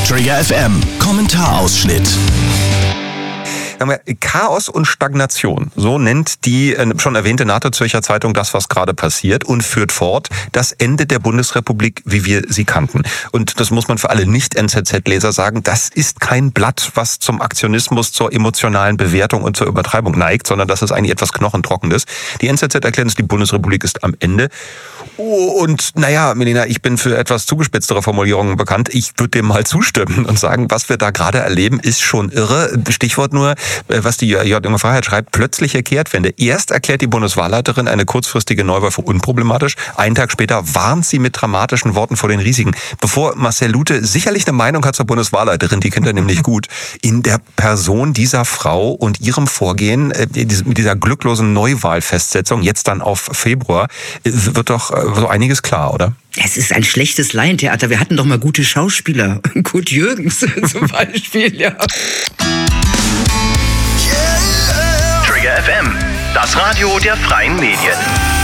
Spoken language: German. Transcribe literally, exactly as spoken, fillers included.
Trigger F M, Kommentarausschnitt. Chaos und Stagnation, so nennt die schon erwähnte NATO-Zürcher Zeitung das, was gerade passiert, und führt fort: das Ende der Bundesrepublik, wie wir sie kannten. Und das muss man für alle Nicht-N Z Z-Leser sagen, das ist kein Blatt, was zum Aktionismus, zur emotionalen Bewertung und zur Übertreibung neigt, sondern das ist eigentlich etwas Knochentrockenes. Die N Z Z erklärt uns, die Bundesrepublik ist am Ende. Und naja, Melina, ich bin für etwas zugespitztere Formulierungen bekannt. Ich würde dem mal zustimmen und sagen, was wir da gerade erleben, ist schon irre. Stichwort nur, was die Junge Freiheit schreibt: plötzliche Kehrtwende. Erst erklärt die Bundeswahlleiterin eine kurzfristige Neuwahl für unproblematisch. Einen Tag später warnt sie mit dramatischen Worten vor den Risiken. Bevor Marcel Lute sicherlich eine Meinung hat zur Bundeswahlleiterin, die kennt er nämlich gut, in der Person dieser Frau und ihrem Vorgehen, mit dieser glücklosen Neuwahlfestsetzung, jetzt dann auf Februar, wird doch so einiges klar, oder? Es ist ein schlechtes Laientheater. Wir hatten doch mal gute Schauspieler. Kurt Jürgens zum Beispiel, ja. Trigger F M, das Radio der freien Medien.